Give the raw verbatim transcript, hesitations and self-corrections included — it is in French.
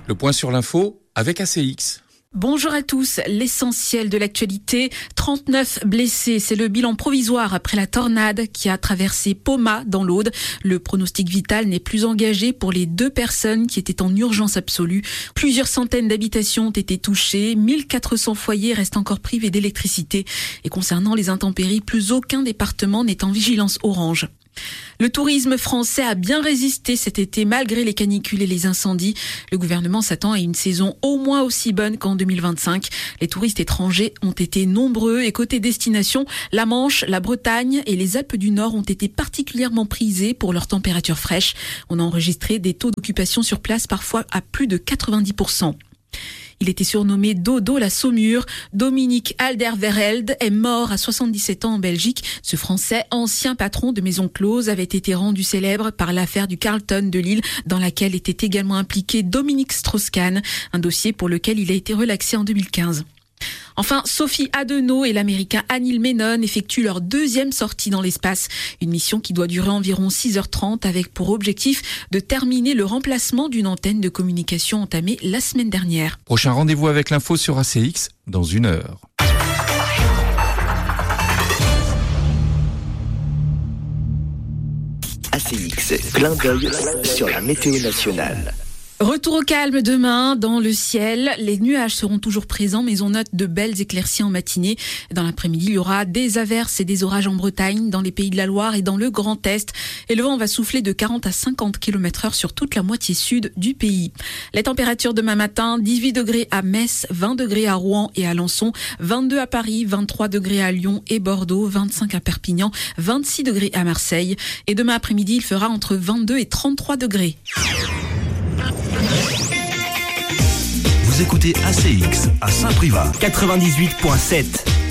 Le point sur l'info avec A C X. Bonjour à tous, l'essentiel de l'actualité, trente-neuf blessés, c'est le bilan provisoire après la tornade qui a traversé Poma dans l'Aude. Le pronostic vital n'est plus engagé pour les deux personnes qui étaient en urgence absolue. Plusieurs centaines d'habitations ont été touchées, mille quatre cents foyers restent encore privés d'électricité. Et concernant les intempéries, plus aucun département n'est en vigilance orange. Le tourisme français a bien résisté cet été malgré les canicules et les incendies. Le gouvernement s'attend à une saison au moins aussi bonne qu'en deux mille vingt-cinq. Les touristes étrangers ont été nombreux et côté destination, la Manche, la Bretagne et les Alpes du Nord ont été particulièrement prisés pour leurs températures fraîches. On a enregistré des taux d'occupation sur place parfois à plus de quatre-vingt-dix pour cent. Il était surnommé Dodo la Saumure. Dominique Alderweireld est mort à soixante-dix-sept ans en Belgique. Ce Français, ancien patron de maison close, avait été rendu célèbre par l'affaire du Carlton de Lille, dans laquelle était également impliqué Dominique Strauss-Kahn, un dossier pour lequel il a été relaxé en deux mille quinze. Enfin, Sophie Adenau et l'américain Anil Menon effectuent leur deuxième sortie dans l'espace. Une mission qui doit durer environ six heures trente avec pour objectif de terminer le remplacement d'une antenne de communication entamée la semaine dernière. Prochain rendez-vous avec l'info sur A C X dans une heure. A C X, clin d'œil sur la météo nationale. Retour au calme demain dans le ciel. Les nuages seront toujours présents, mais on note de belles éclaircies en matinée. Dans l'après-midi, il y aura des averses et des orages en Bretagne, dans les Pays de la Loire et dans le Grand Est. Et le vent va souffler de quarante à cinquante kilomètres heure sur toute la moitié sud du pays. Les températures demain matin, dix-huit degrés à Metz, vingt degrés à Rouen et à Alençon, vingt-deux à Paris, vingt-trois degrés à Lyon et Bordeaux, vingt-cinq à Perpignan, vingt-six degrés à Marseille. Et demain après-midi, il fera entre vingt-deux et trente-trois degrés. Vous écoutez A C X à Saint-Privat quatre-vingt-dix-huit virgule sept.